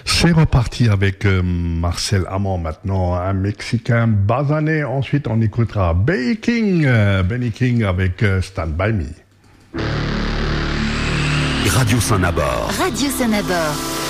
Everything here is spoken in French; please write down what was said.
C'est reparti avec Marcel Amand maintenant, un Mexicain basané. Ensuite, on écoutera Benny King avec Stand By Me. Radio Saint-Nabord. Radio Saint-Nabord.